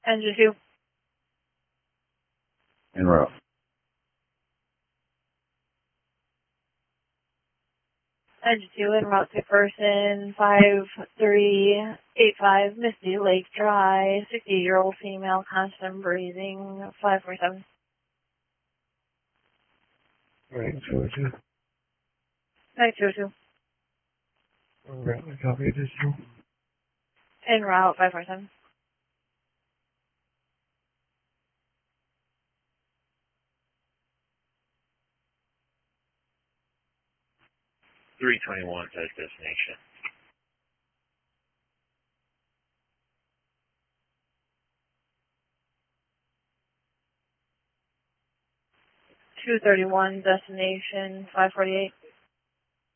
Engine 2. En route. Engine 2 en route to person 5385 Misty Lake Drive, 60-year-old female, constant breathing, 547. Right, 202. Night 202. Right, copy additional. En route 547. .321 says destination. 231 destination 548.